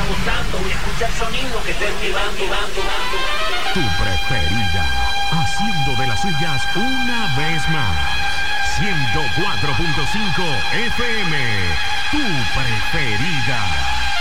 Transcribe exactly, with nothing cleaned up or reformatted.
gustando y escucha el sonido que esté activando, dando, dando. Tu preferida, haciendo de las suyas una vez más. ciento cuatro punto cinco F M, tu preferida.